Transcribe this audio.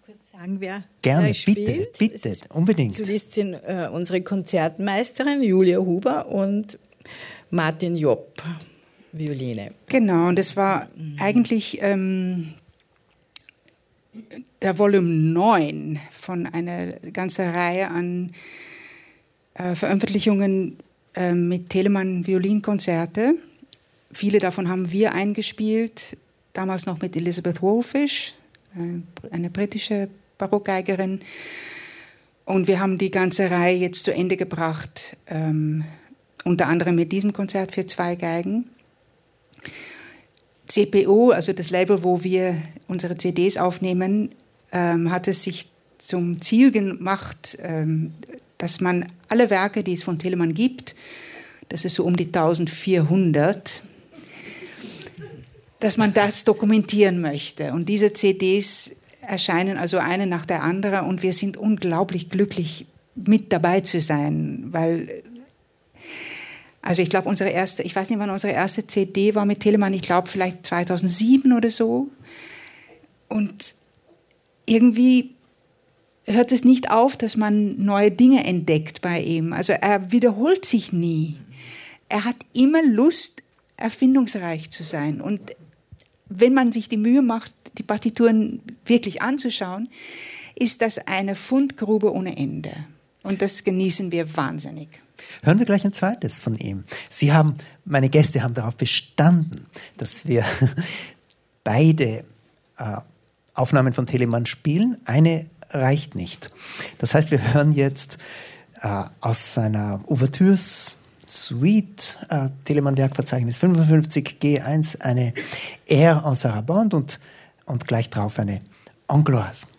kurz sagen, wer Gerne, spielt? bitte, unbedingt. Solist sind unsere Konzertmeisterin Julia Huber und Martin Jopp, Violine. Genau, und das war eigentlich der Volume 9 von einer ganzen Reihe an Veröffentlichungen mit Telemann-Violinkonzerte. Viele davon haben wir eingespielt, damals noch mit Elizabeth Woolfish, eine britische Barockgeigerin. Und wir haben die ganze Reihe jetzt zu Ende gebracht, unter anderem mit diesem Konzert für 2 Geigen. CPO, also das Label, wo wir unsere CDs aufnehmen, hat es sich zum Ziel gemacht, dass man alle Werke, die es von Telemann gibt, das ist so um die 1400, dass man das dokumentieren möchte. Und diese CDs erscheinen also eine nach der anderen und wir sind unglaublich glücklich, mit dabei zu sein, weil, also ich glaube, ich weiß nicht, wann unsere erste CD war mit Telemann, ich glaube vielleicht 2007 oder so. Und irgendwie hört es nicht auf, dass man neue Dinge entdeckt bei ihm. Also er wiederholt sich nie. Er hat immer Lust, erfindungsreich zu sein. Und wenn man sich die Mühe macht, die Partituren wirklich anzuschauen, ist das eine Fundgrube ohne Ende. Und das genießen wir wahnsinnig. Hören wir gleich ein zweites von ihm. Meine Gäste haben darauf bestanden, dass wir beide Aufnahmen von Telemann spielen. Eine reicht nicht. Das heißt, wir hören jetzt aus seiner Ouvertures Suite, Telemann-Werkverzeichnis 55 G1, eine Air en Sarabande und gleich drauf eine Angloise.